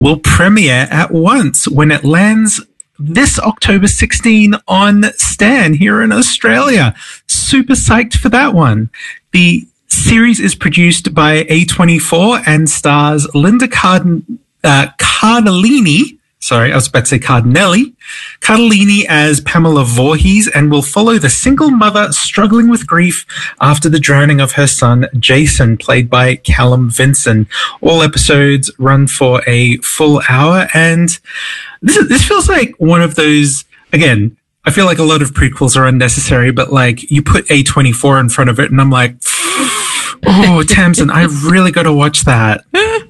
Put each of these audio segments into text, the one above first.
will premiere at once when it lands this October 16 on Stan here in Australia. Super psyched for that one. The series is produced by A24 and stars Linda Cardellini. Sorry, I was about to say Cardinelli. Cardellini as Pamela Voorhees, and will follow the single mother struggling with grief after the drowning of her son, Jason, played by Callum Vinson. All episodes run for a full hour, and this feels like one of those, again, I feel like a lot of prequels are unnecessary, but like you put A24 in front of it and I'm like, oh, Tamsin, I really got to watch that.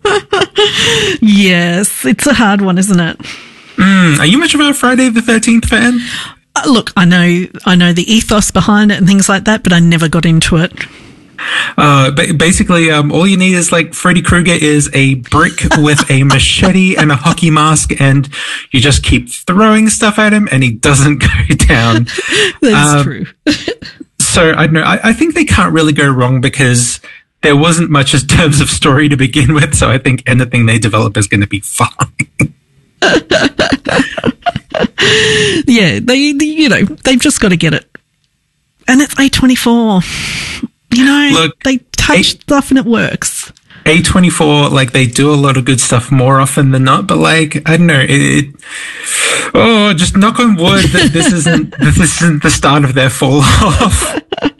Yes, it's a hard one, isn't it? Are you much of a Friday the 13th fan? Look, I know the ethos behind it and things like that, but I never got into it. Basically, all you need is like Freddy Krueger is a brick with a machete and a hockey mask, and you just keep throwing stuff at him and he doesn't go down. That's true. So I don't know. I think they can't really go wrong because there wasn't much in terms of story to begin with. So I think anything they develop is going to be fine. Yeah, they've just got to get it. And it's A24. Look, they touch stuff and it works. A24, like, they do a lot of good stuff more often than not, but like, I don't know, just knock on wood that this isn't the start of their fall off.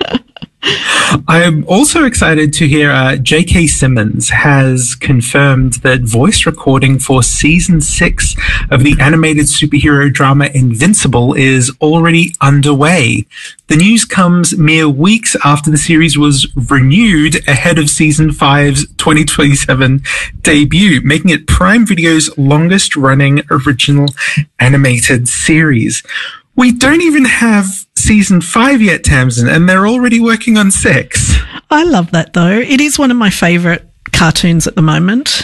I'm also excited to hear J.K. Simmons has confirmed that voice recording for season 6 of the animated superhero drama Invincible is already underway. The news comes mere weeks after the series was renewed ahead of season 5's 2027 debut, making it Prime Video's longest running original animated series. We don't even have season 5 yet, Tamsin, and they're already working on 6. I love that, though. It is one of my favourite cartoons at the moment.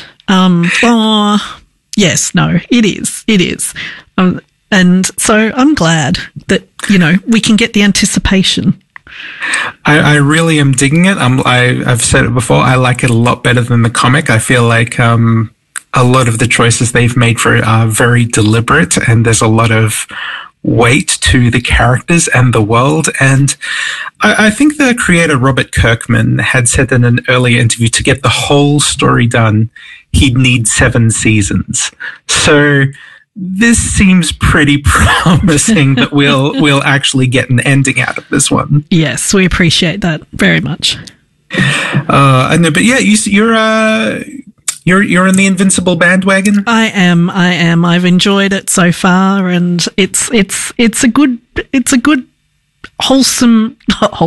Yes, no, it is. It is. And so I'm glad that, we can get the anticipation. I really am digging it. I've said it before, I like it a lot better than the comic. I feel like a lot of the choices they've made for it are very deliberate, and there's a lot of weight to the characters and the world. And I think the creator Robert Kirkman had said in an earlier interview to get the whole story done, he'd need 7 seasons. So this seems pretty promising that we'll actually get an ending out of this one. Yes, we appreciate that very much. I know, but yeah, You're in the Invincible bandwagon? I am. I've enjoyed it so far, and it's a good wholesome.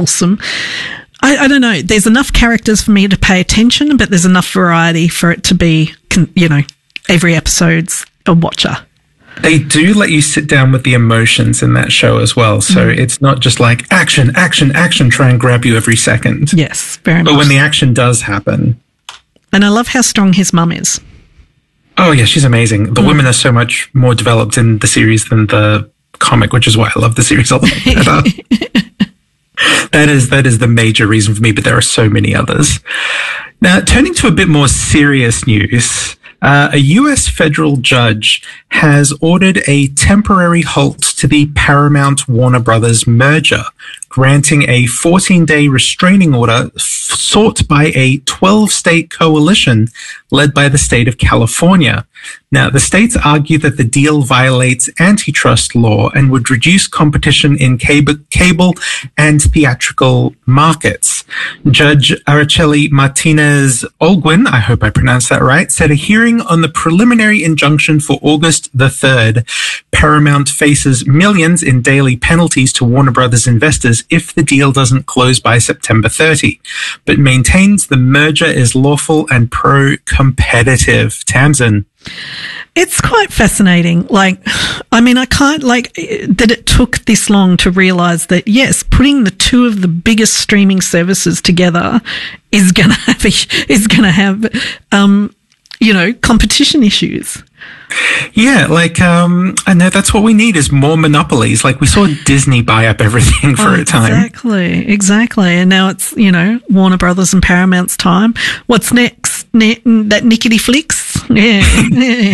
I don't know. There's enough characters for me to pay attention, but there's enough variety for it to be, every episode's a watcher. They do let you sit down with the emotions in that show as well. So it's not just like action, try and grab you every second. Yes, very much. But when the action does happen. And I love how strong his mum is. Oh, yeah, she's amazing. The women are so much more developed in the series than the comic, which is why I love the series a lot better. That is the major reason for me, but there are so many others. Now, turning to a bit more serious news, a U.S. federal judge has ordered a temporary halt to the Paramount Warner Brothers merger, granting a 14-day restraining order sought by a 12-state coalition led by the state of California. Now, the states argue that the deal violates antitrust law and would reduce competition in cable and theatrical markets. Judge Araceli Martinez Olguin, I hope I pronounced that right, said a hearing on the preliminary injunction for August the 3rd. Paramount faces millions in daily penalties to Warner Brothers investors if the deal doesn't close by September 30, but maintains the merger is lawful and pro-competitive. Tamsin. It's quite fascinating. I can't that it took this long to realize that, yes, putting the two of the biggest streaming services together is going to have competition issues. Yeah, I know that's what we need is more monopolies. We saw Disney buy up everything for a time. Exactly. And now it's, Warner Brothers and Paramount's time. What's next? That Nickety Flicks? Yeah.